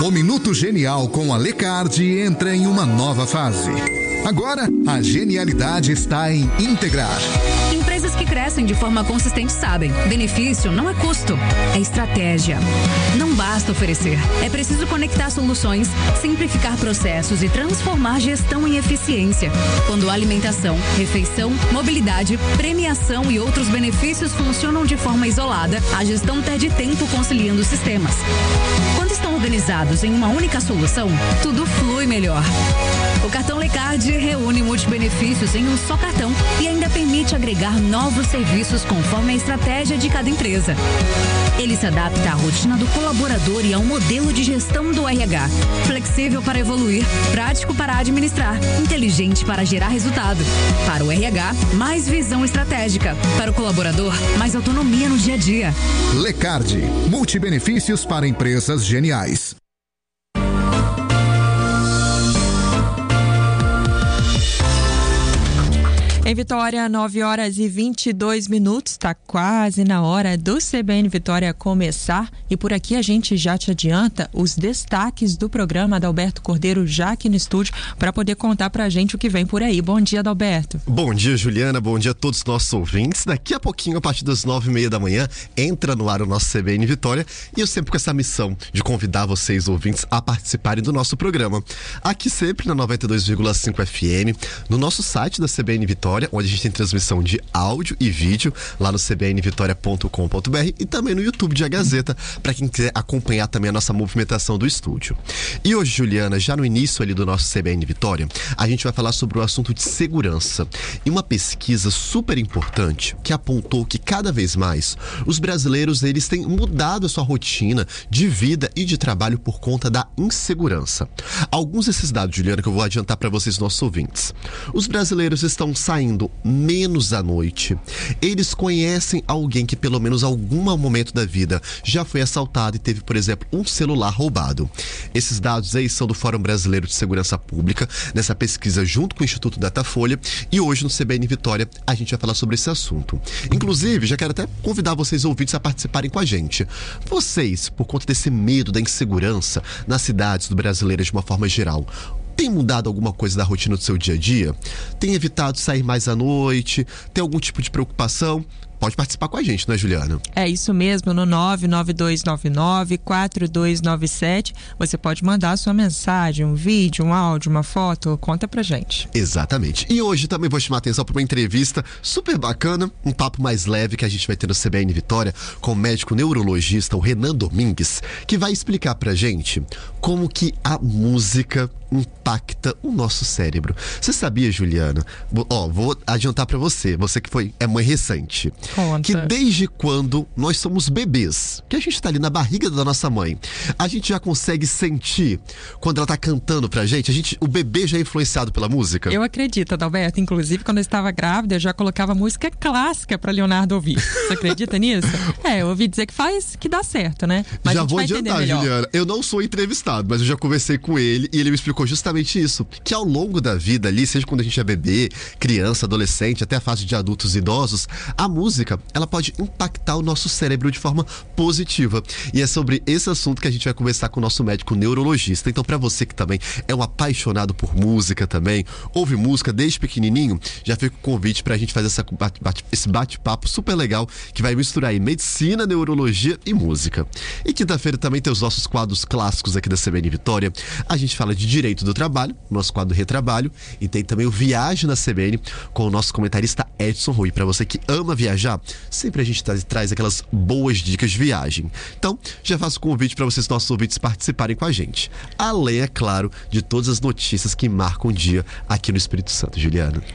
O Minuto Genial com a Lecardi entra em uma nova fase. Agora, a genialidade está em integrar. Empresas que crescem de forma consistente sabem, benefício não é custo, é estratégia. Não basta oferecer, é preciso conectar soluções, simplificar processos e transformar gestão em eficiência. Quando alimentação, refeição, mobilidade, premiação e outros benefícios funcionam de forma isolada, a gestão perde tempo conciliando sistemas. Quando estão organizados em uma única solução, tudo flui melhor. O cartão Lecardi reúne multibenefícios em um só cartão e ainda permite agregar novos serviços conforme a estratégia de cada empresa. Ele se adapta à rotina do colaborador e ao modelo de gestão do RH. Flexível para evoluir, prático para administrar, inteligente para gerar resultado. Para o RH, mais visão estratégica. Para o colaborador, mais autonomia no dia a dia. Lecardi, multibenefícios para empresas geniais. Em Vitória, 9h22, está quase na hora do CBN Vitória começar e por aqui a gente já te adianta os destaques do programa. Adalberto Cordeiro já aqui no estúdio para poder contar pra gente o que vem por aí. Bom dia, Adalberto. Bom dia, Juliana, bom dia a todos os nossos ouvintes. Daqui a pouquinho, a partir das 9h30 da manhã, entra no ar o nosso CBN Vitória e eu sempre com essa missão de convidar vocês, ouvintes, a participarem do nosso programa. Aqui sempre na 92,5 FM, no nosso site da CBN Vitória, onde a gente tem transmissão de áudio e vídeo lá no cbnvitoria.com.br e também no YouTube de A Gazeta, para quem quiser acompanhar também a nossa movimentação do estúdio. E hoje, Juliana, já no início ali do nosso CBN Vitória, a gente vai falar sobre o assunto de segurança e uma pesquisa super importante que apontou que cada vez mais os brasileiros eles têm mudado a sua rotina de vida e de trabalho por conta da insegurança. Alguns desses dados, Juliana, que eu vou adiantar para vocês, nossos ouvintes. Os brasileiros estão saindo menos à noite. Eles conhecem alguém que pelo menos em algum momento da vida já foi assaltado e teve, por exemplo, um celular roubado. Esses dados aí são do Fórum Brasileiro de Segurança Pública, nessa pesquisa junto com o Instituto Datafolha, e hoje no CBN Vitória a gente vai falar sobre esse assunto. Inclusive, já quero até convidar vocês ouvintes a participarem com a gente. Vocês, por conta desse medo da insegurança nas cidades do brasileiro de uma forma geral, tem mudado alguma coisa da rotina do seu dia a dia? Tem evitado sair mais à noite? Tem algum tipo de preocupação? Pode participar com a gente, não é, Juliana? É isso mesmo, no 99299-4297. Você pode mandar a sua mensagem, um vídeo, um áudio, uma foto, conta pra gente. Exatamente. E hoje também vou chamar a atenção para uma entrevista super bacana, um papo mais leve que a gente vai ter no CBN Vitória com o médico neurologista, o Renan Domingues, que vai explicar pra gente como que a música impacta o nosso cérebro. Você sabia, Juliana? Vou adiantar pra você que é mãe recente. Conta. Que desde quando nós somos bebês, que a gente tá ali na barriga da nossa mãe, a gente já consegue sentir quando ela tá cantando pra gente, o bebê já é influenciado pela música? Eu acredito, Adalberto. Inclusive, quando eu estava grávida, eu já colocava música clássica pra Leonardo ouvir. Você acredita nisso? Eu ouvi dizer que dá certo, né? Mas já vou adiantar, Juliana. Eu não sou entrevistado, mas eu já conversei com ele e ele me explicou justamente isso, que ao longo da vida ali, seja quando a gente é bebê, criança, adolescente, até a fase de adultos e idosos, a música, ela pode impactar o nosso cérebro de forma positiva. E é sobre esse assunto que a gente vai conversar com o nosso médico neurologista. Então, para você que também é um apaixonado por música também, ouve música desde pequenininho, já fica o convite pra gente fazer esse bate-papo super legal, que vai misturar aí medicina, neurologia e música. E quinta-feira também tem os nossos quadros clássicos aqui da CBN Vitória. A gente fala de direito do trabalho, nosso quadro Retrabalho, e tem também o Viagem na CBN com o nosso comentarista Edson Rui. Para você que ama viajar, sempre a gente traz aquelas boas dicas de viagem. Então, já faço o convite para vocês, nossos ouvintes, participarem com a gente. Além, é claro, de todas as notícias que marcam o dia aqui no Espírito Santo, Juliana.